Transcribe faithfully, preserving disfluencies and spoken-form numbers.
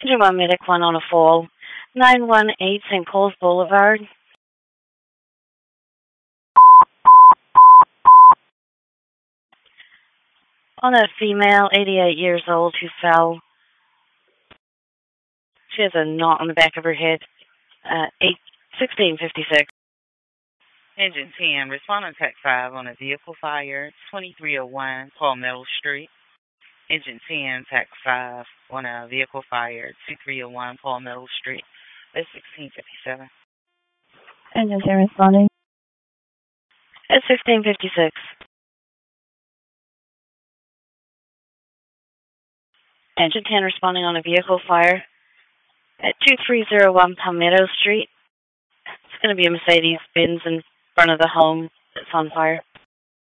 Engine one Medic one on a fall. nine one eight Saint Paul's Boulevard. On a female, eighty-eight years old, who fell. She has a knot on the back of her head. Uh, eight, sixteen fifty-six. Engine ten, respond on Tech five on a vehicle fire, twenty-three oh one Palmetto Street. Engine ten, Tech five on a vehicle fire, twenty-three oh one Palmetto Street. That's sixteen fifty-seven. Engine ten responding. At sixteen fifty-six. Engine ten responding on a vehicle fire at twenty-three oh one Palmetto Street. It's going to be a Mercedes-Benz in front of the home that's on fire.